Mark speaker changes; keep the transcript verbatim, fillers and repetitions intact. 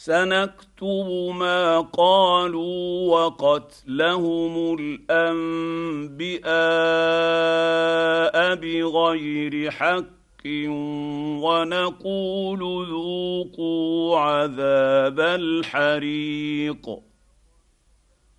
Speaker 1: سنكتب ما قالوا وقتلهم الانبياء بغير حق ونقول ذوقوا عذاب الحريق